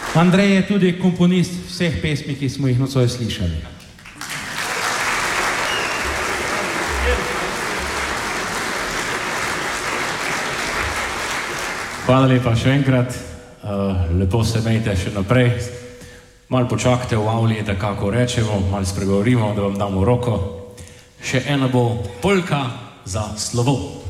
Andrej je tudi komponist vseh pesmi, ki smo jih nocoj slišali. Hvala lepa še enkrat, lepo se imejte še naprej, malo počakajte v avli, da kako rečemo, malo spregovorimo, da vam damo roko. Še ena bo polka za slovo.